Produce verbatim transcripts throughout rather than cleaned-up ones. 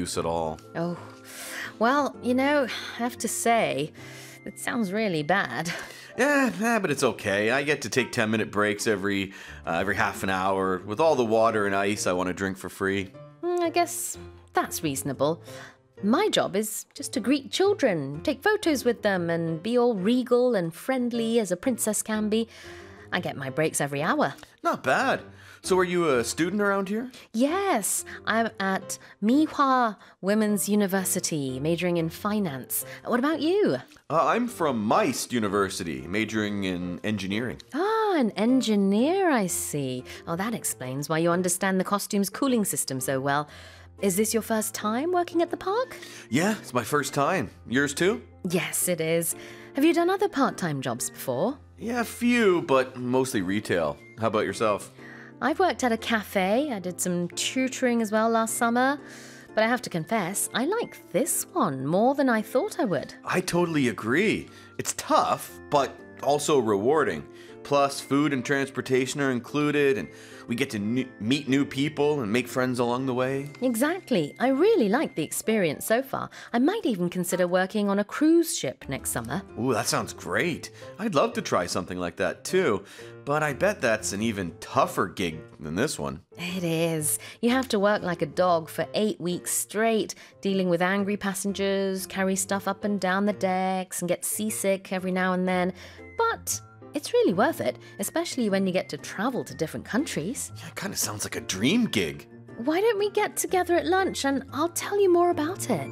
use at all. Oh, well, you know, I have to say, it sounds really bad. Yeah, eh, but it's okay. I get to take ten minute breaks every uh, every half an hour with all the water and ice I want to drink for free. Mm, I guess that's reasonable. My job is just to greet children, take photos with them, and be all regal and friendly as a princess can be. I get my breaks every hour. Not bad. So are you a student around here? Yes, I'm at Mihwa Women's University, majoring in finance. What about you? Uh, I'm from Meist University, majoring in engineering. Ah, an engineer, I see. Oh, that explains why you understand the costume's cooling system so well. Is this your first time working at the park? Yeah, it's my first time. Yours too? Yes, it is. Have you done other part-time jobs before? Yeah, a few, but mostly retail. How about yourself? I've worked at a cafe. I did some tutoring as well last summer. But I have to confess, I like this one more than I thought I would. I totally agree. It's tough, but also rewarding. Plus, food and transportation are included, and we get to n- meet new people and make friends along the way. Exactly. I really like the experience so far. I might even consider working on a cruise ship next summer. Ooh, that sounds great. I'd love to try something like that too, but I bet that's an even tougher gig than this one. It is. You have to work like a dog for eight weeks straight, dealing with angry passengers, carry stuff up and down the decks, and get seasick every now and then. But it's really worth it, especially when you get to travel to different countries. Yeah, it kind of sounds like a dream gig. Why don't we get together at lunch and I'll tell you more about it?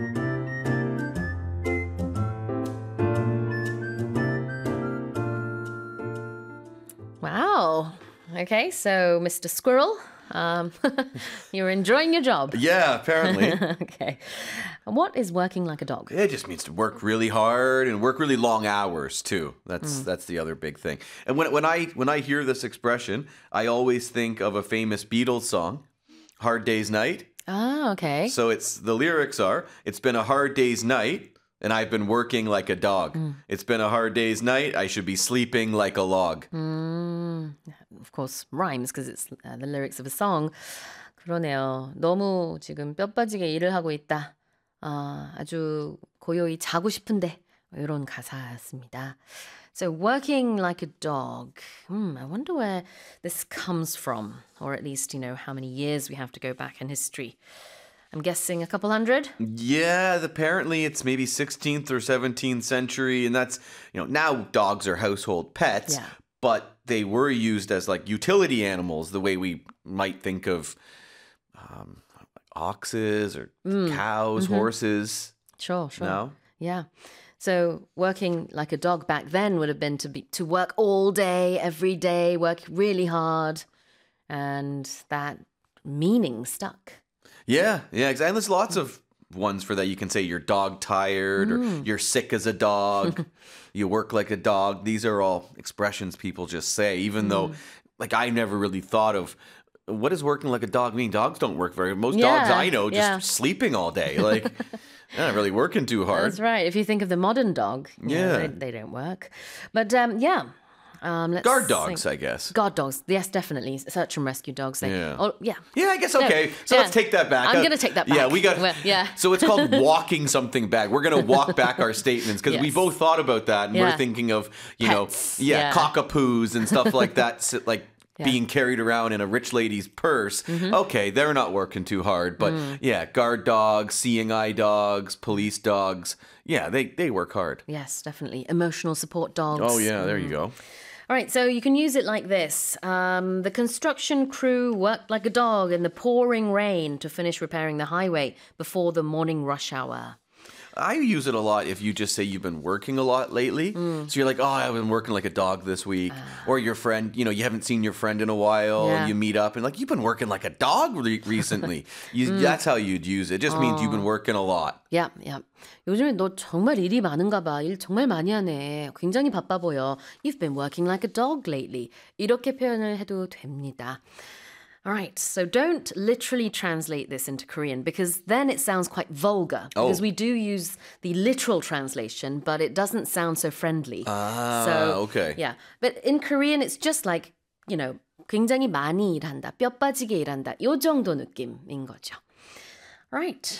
Wow. Okay, so Mister Squirrel, um, you're enjoying your job. Yeah, apparently. Okay. And what is working like a dog? It just means to work really hard and work really long hours too. That's mm. that's the other big thing. And when when I when I hear this expression, I always think of a famous Beatles song, "Hard Day's Night." Oh, okay. So it's the lyrics are, "It's been a hard day's night, and I've been working like a dog. Mm. It's been a hard day's night. I should be sleeping like a log." Mm, of course, rhymes because it's uh, the lyrics of a song. 그러네요. 너무 지금 뼈 빠지게 일을 하고 있다. 아, 아주 고요히 자고 싶은데 이런 가사였습니다. So working like a dog. Hmm, I wonder where this comes from, or at least, you know, how many years we have to go back in history. I'm guessing a couple hundred? Yeah, apparently it's maybe sixteenth or seventeenth century, and that's, you know, now dogs are household pets, yeah. but they were used as like utility animals, the way we might think of um, oxes or mm. cows, mm-hmm. horses. Sure, sure. No? Yeah. So working like a dog back then would have been to be to work all day, every day, work really hard, and that meaning stuck. Yeah, yeah, exactly. And there's lots of ones for that. You can say you're dog tired mm. or you're sick as a dog. You work like a dog. These are all expressions people just say, even mm. though, like, I never really thought of what does working like a dog mean? Dogs don't work very. Most yeah, dogs I know just yeah. sleeping all day. Like, they're not really working too hard. That's right. If you think of the modern dog, yeah, know, they, they don't work. But um, yeah. Um, let's Guard dogs, think. I guess. Guard dogs, yes, definitely. Search and rescue dogs. They, yeah. Oh, yeah. Yeah, I guess okay. No, so yeah. let's take that back. I'm going to take that back. Yeah, we got. Well, yeah. So it's called walking something back. We're going to walk back our statements because yes. we both thought about that, and yeah. we're thinking of you Pets. know, yeah, yeah. cockapoos and stuff like that, like yeah. being carried around in a rich lady's purse. Mm-hmm. Okay, they're not working too hard, but mm. yeah, guard dogs, seeing eye dogs, police dogs. Yeah, they they work hard. Yes, definitely. Emotional support dogs. Oh yeah, there mm. you go. All right, so you can use it like this. Um, the construction crew worked like a dog in the pouring rain to finish repairing the highway before the morning rush hour. I use it a lot if you just say you've been working a lot lately. Mm. So you're like, oh, I've been working like a dog this week. Uh, or your friend, you know, you haven't seen your friend in a while. Yeah. You meet up and like, you've been working like a dog re- recently. you, mm. That's how you'd use it. It just means 어. you've been working a lot. Yeah, yeah. 요즘에 너 정말 일이 많은가 봐. 일 정말 많이 하네. 굉장히 바빠 보여. You've been working like a dog lately. 이렇게 표현을 해도 됩니다. All right, so don't literally translate this into Korean because then it sounds quite vulgar. Oh. Because we do use the literal translation, but it doesn't sound so friendly. Ah, so, okay. Yeah, but in Korean, it's just like, you know, 굉장히 많이 일한다, 뼈 빠지게 일한다, 요 정도 느낌인 거죠. All right,